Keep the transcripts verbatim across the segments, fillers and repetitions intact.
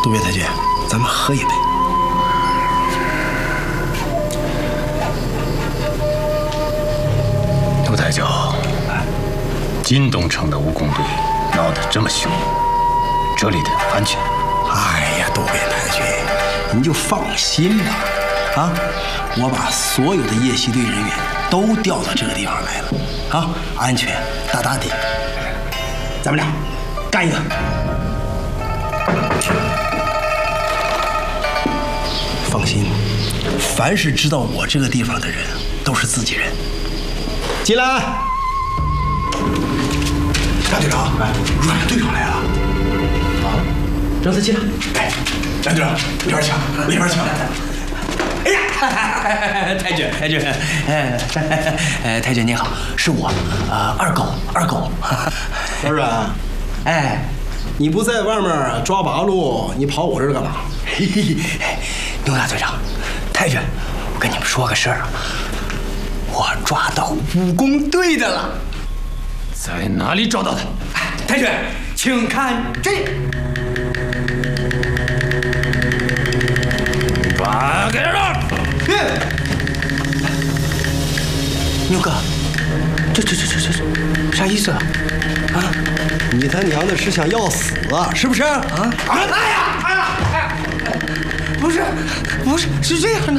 杜岳太君，咱们喝一杯。 杜太教，金东城的蜈蚣队闹得这么凶，这里的安全？ 哎呀，杜岳太君，您就放心吧。啊，我把所有的夜袭队人员都调到这个地方来了，啊，安全大大的。咱们俩干一个。放心，凡是知道我这个地方的人，都是自己人。进来。大队长，哎，阮队长来了。啊，让他进来。哎，阮队长，里边请，里边请。哎呀，太君，太君，哎，哎，太君您好，是我，呃，二狗，二狗。 老阮， 哎， 你不在外面抓八路，你跑我这儿干嘛？ 嘿嘿嘿，牛大队长，太君，我跟你们说个事儿啊，我抓到蜈蚣队的了。 在哪里找到的？ 哎，太君，请看这。 把给让！ 牛哥，这这这这这这啥意思啊？啊， 你他娘的是想要死啊？是不是？啊！ 哎呀哎呀哎呀！不是不是是这样的。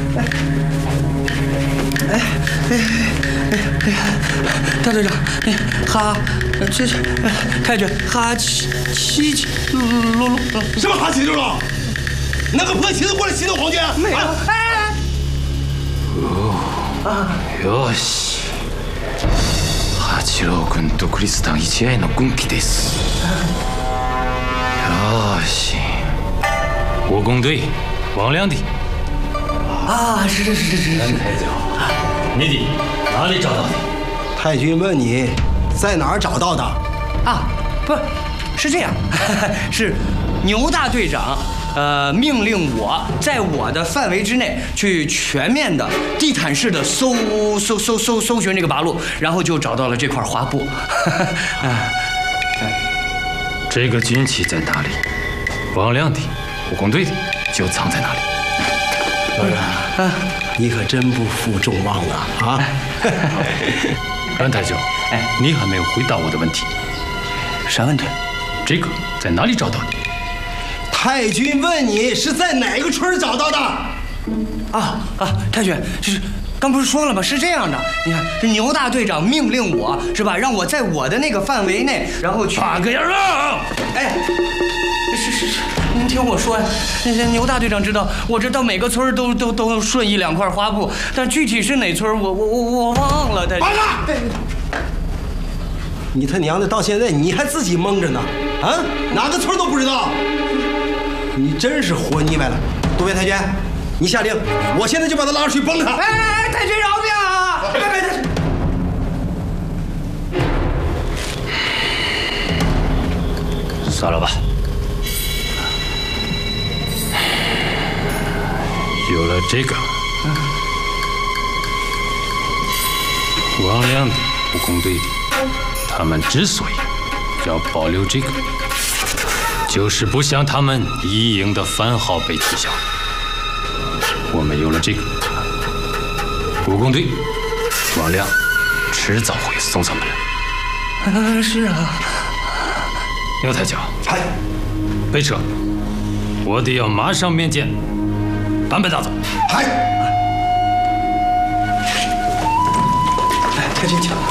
哎哎哎哎哎！大队长，哎，哈，这这太君哈七七七噜噜噜， 什么哈七噜噜？拿个破旗子过来袭动皇军？ 没有。哎。 哦。よし。八郎軍独立団一愛の軍旗です。よし。蜈蚣隊王亮的。 啊，是是是是是。 太教，你的哪里找到的？ 太君问你在哪儿找到的？ 啊，不是这样，是牛大队长。呃，命令我在我的范围之内去全面的地毯式的搜搜搜搜搜寻这个八路，然后就找到了这块花布。 这个军旗在哪里？王亮的、蜈蚣队的就藏在哪里？ 老阮，你可真不负众望啊！啊！ 阮太教，哎，你还没有回答我的问题。 啥问题？ 这个在哪里找到的？ 太君问你是在哪个村找到的？ 啊啊！太君，就是刚不是说了吗？是这样的，你看，这牛大队长命令我是吧，让我在我的那个范围内，然后去。 八个人了！ 哎，是是是，您听我说呀，那些牛大队长知道，我这到每个村都都都顺一两块花布，但具体是哪村，我我我我忘了。太君， 完了！你他娘的，到现在你还自己蒙着呢？啊，哪个村都不知道？你真是活腻歪了！杜岳太君，你下令，我现在就把他拉出去崩他！ 哎哎哎，太君饶命啊！别别别！ 算了吧。有了这个，王亮的、蜈蚣队的，他们之所以要保留这个，就是不想他们一营的番号被取消。我们有了这个，蜈蚣队、王亮迟早会送上门来。 是啊。 牛太教， 嗨， 备车，我得要马上面见坂本大佐。 嗨。